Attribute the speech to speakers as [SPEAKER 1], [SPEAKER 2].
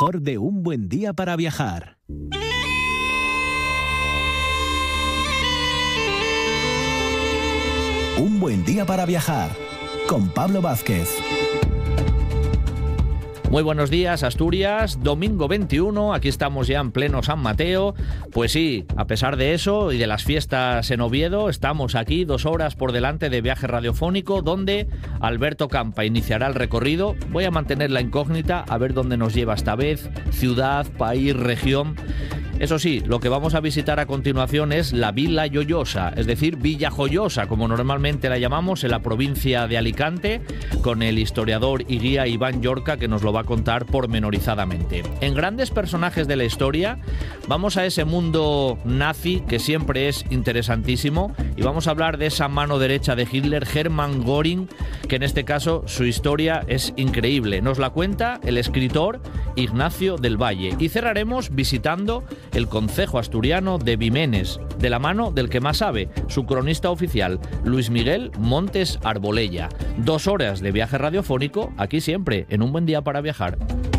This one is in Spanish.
[SPEAKER 1] mejor de Un Buen Día para Viajar. Un Buen Día para Viajar, con Pablo Vázquez.
[SPEAKER 2] Muy buenos días, Asturias, domingo 21, aquí estamos ya en pleno San Mateo. Pues sí, a pesar de eso y de las fiestas en Oviedo, estamos aquí 2 horas por delante de viaje radiofónico, donde Alberto Campa iniciará el recorrido. Voy a mantener la incógnita, a ver dónde nos lleva esta vez, ciudad, país, región. Eso sí, lo que vamos a visitar a continuación es la Vila Joiosa, es decir, Villa Joiosa, como normalmente la llamamos, en la provincia de Alicante, con el historiador y guía Iván Llorca, que nos lo va a contar pormenorizadamente. En Grandes Personajes de la Historia, vamos a ese mundo nazi que siempre es interesantísimo, y vamos a hablar de esa mano derecha de Hitler, Hermann Göring, que en este caso su historia es increíble. Nos la cuenta el escritor Ignacio del Valle. Y cerraremos visitando el concejo asturiano de Vimenes, de la mano del que más sabe, su cronista oficial, Luis Miguel Montes Arbolella. 2 horas de viaje radiofónico, aquí siempre, en Un Buen Día para Viajar.